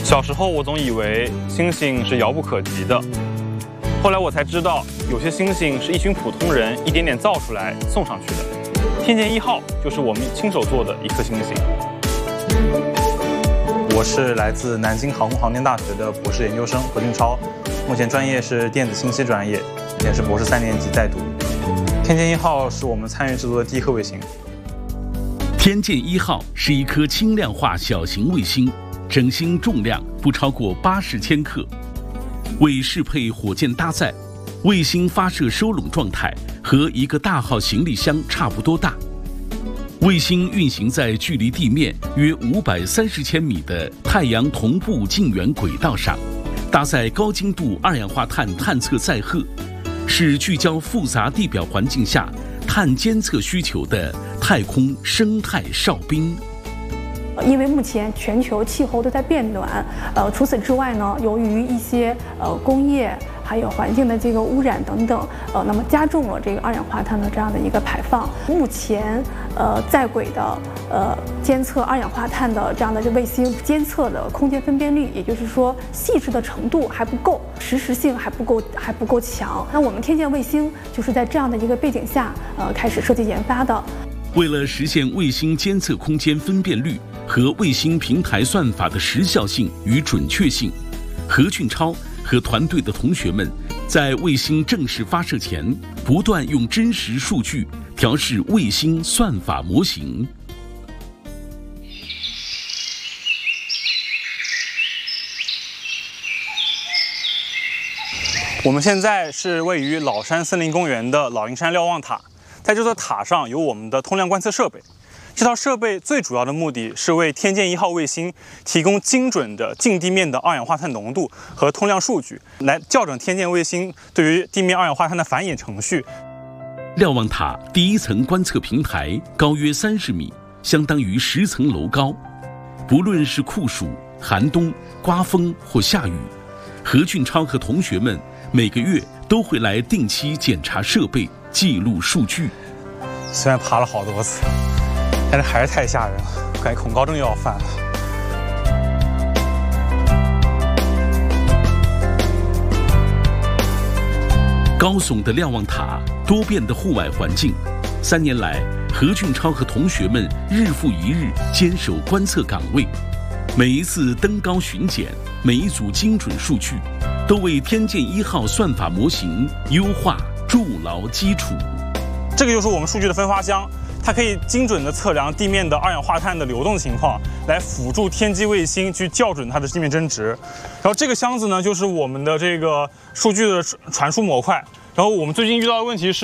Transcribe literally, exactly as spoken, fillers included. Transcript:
小时候我总以为星星是遥不可及的，后来我才知道，有些星星是一群普通人一点点造出来送上去的。天剑一号就是我们亲手做的一颗星星。 我是来自南京航空航天大学的博士研究生何俊超，目前专业是电子信息专业，也是博士三年级在读。天剑一号是我们参与制作的第一颗卫星。 天剑一号是一颗轻量化小型卫星，整星重量不超过八十千克。为适配火箭搭载，卫星发射收拢状态和一个大号行李箱差不多大。卫星运行在距离地面约五百三十千米的太阳同步近圆轨道上，搭载高精度二氧化碳探测载荷，是聚焦复杂地表环境下碳监测需求的太空生态哨兵。 因为目前全球气候都在变暖，呃，除此之外呢，由于一些呃工业还有环境的这个污染等等，呃，那么加重了这个二氧化碳的这样的一个排放。目前，呃，在轨的呃监测二氧化碳的这样的这卫星监测的空间分辨率，也就是说细致的程度还不够，实时性还不够，还不够强。那我们天剑卫星就是在这样的一个背景下，呃，开始设计研发的。 为了实现卫星监测空间分辨率和卫星平台算法的时效性与准确性，何俊超和团队的同学们在卫星正式发射前，不断用真实数据调试卫星算法模型。 我们现在是位于老山森林公园的老鹰山瞭望塔，在这座塔上有我们的通量观测设备。这套设备最主要的目的是为天剑一号卫星提供精准的近地面的二氧化碳浓度和通量数据，来校准天剑卫星对于地面二氧化碳的反演程序。 瞭望塔第一层观测平台高约三十米，相当于十层楼高。不论是酷暑、寒冬、刮风或下雨，何俊超和同学们每个月都会来定期检查设备，记录数据。 虽然爬了好多次，但是还是太吓人了，感觉恐高症又要犯了。 高耸的瞭望塔，多变的户外环境，三年来，何俊超和同学们日复一日坚守观测岗位。每一次登高巡检，每一组精准数据，都为天剑一号算法模型优化筑牢基础。 这个就是我们数据的分发箱。它可以精准地测量地面的二氧化碳的流动情况，来辅助天基卫星去校准它的地面真值。然后这个箱子呢，就是我们的这个数据的传输模块。然后我们最近遇到的问题是，